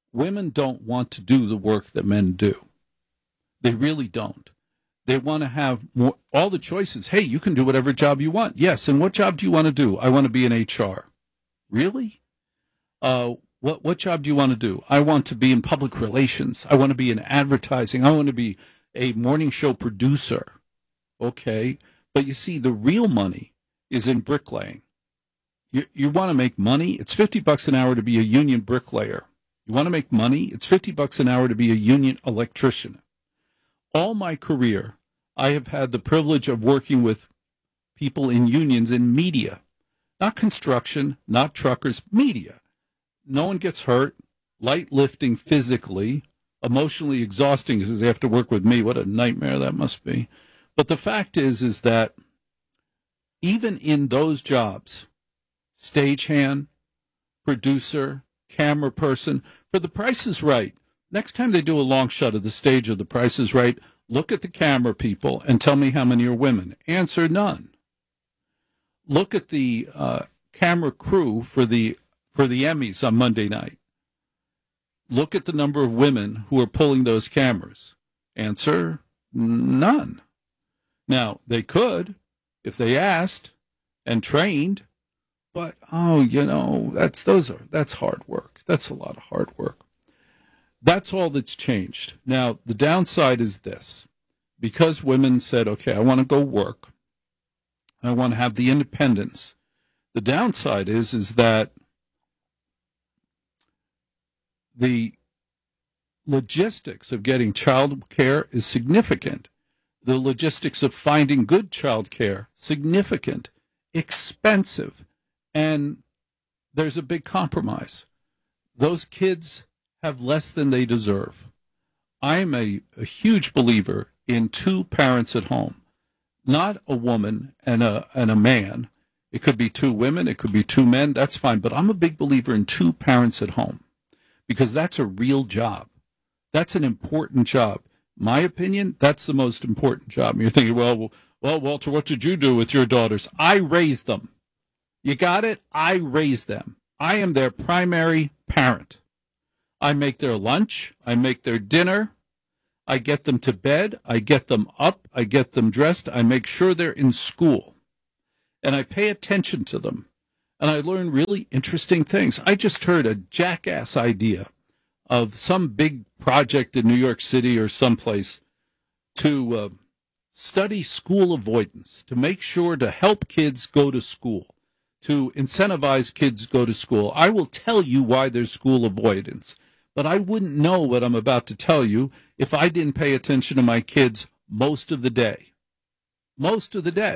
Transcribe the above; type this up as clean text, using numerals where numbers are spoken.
women don't want to do the work that men do. They really don't. They want to have all the choices. Hey, you can do whatever job you want. Yes, and what job do you want to do? I want to be in HR. Really? What job do you want to do? I want to be in public relations. I want to be in advertising. I want to be a morning show producer. Okay, but you see, the real money is in bricklaying. You want to make money? It's $50 an hour to be a union bricklayer. You want to make money? It's $50 an hour to be a union electrician. All my career, I have had the privilege of working with people in unions in media, not construction, not truckers, media. No one gets hurt, light lifting physically, emotionally exhausting because they have to work with me. What a nightmare that must be. But the fact is that even in those jobs, stagehand, producer, camera person, for The Price is Right, next time they do a long shot of the stage of The Price is Right, look at the camera people and tell me how many are women. Answer: none. Look at the camera crew for the Emmys on Monday night. Look at the number of women who are pulling those cameras. Answer: none. Now, they could if they asked and trained, but that's hard work. That's a lot of hard work. That's all that's changed. Now, the downside is this. Because women said, okay, I want to go work, I want to have the independence, the downside is that the logistics of getting child care is significant. The logistics of finding good child care, significant, expensive, and there's a big compromise. Those kids have less than they deserve. I am a huge believer in two parents at home, not a woman and a man. It could be two women, it could be two men, that's fine. But I'm a big believer in two parents at home because that's a real job. That's an important job. My opinion, that's the most important job. And you're thinking, well, Walter, what did you do with your daughters? I raised them. You got it? I raised them. I am their primary parent. I make their lunch. I make their dinner. I get them to bed. I get them up. I get them dressed. I make sure they're in school. And I pay attention to them. And I learn really interesting things. I just heard a jackass idea of some big project in New York City or someplace to study school avoidance, to make sure to help kids go to school, to incentivize kids go to school. I will tell you why there's school avoidance, but I wouldn't know what I'm about to tell you if I didn't pay attention to my kids most of the day. Most of the day.